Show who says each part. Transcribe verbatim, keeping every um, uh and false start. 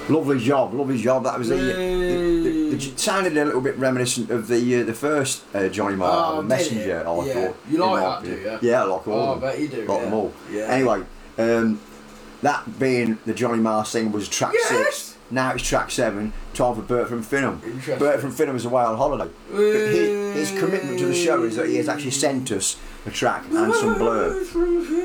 Speaker 1: Lovely job, lovely job. That was the, the, the, the, it sounded a little bit reminiscent of the uh, the first uh, Johnny Marr
Speaker 2: Oh,
Speaker 1: album, Messenger.
Speaker 2: yeah.
Speaker 1: I
Speaker 2: Yeah.
Speaker 1: thought.
Speaker 2: You like
Speaker 1: In my
Speaker 2: that, do
Speaker 1: opinion.
Speaker 2: you?
Speaker 1: Yeah, I like all
Speaker 2: Oh,
Speaker 1: of
Speaker 2: I
Speaker 1: them.
Speaker 2: bet you do.
Speaker 1: Like
Speaker 2: yeah.
Speaker 1: them all.
Speaker 2: Yeah.
Speaker 1: Anyway, um, that being the Johnny Marr thing was track
Speaker 2: Yes!
Speaker 1: six. Now it's track seven. Time for Bert from Finham.
Speaker 2: Interesting.
Speaker 1: Bert from Finham is away on holiday. But his, his commitment to the show is that he has actually sent us a track and some blurb.